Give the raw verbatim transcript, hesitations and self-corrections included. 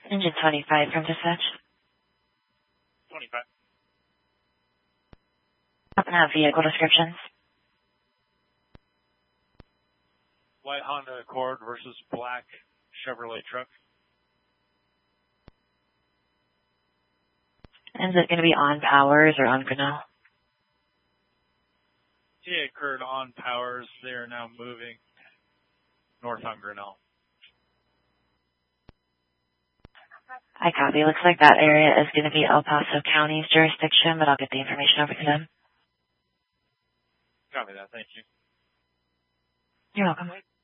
Engine twenty-five from dispatch. twenty-five. Up and out vehicle descriptions. White Honda Accord versus black Chevrolet truck. And is it going to be on Powers or on Grinnell? It occurred on Powers. They are now moving north on Grinnell. I copy. Looks like that area is going to be El Paso County's jurisdiction, but I'll get the information over to them. Copy that. Thank you. You're welcome.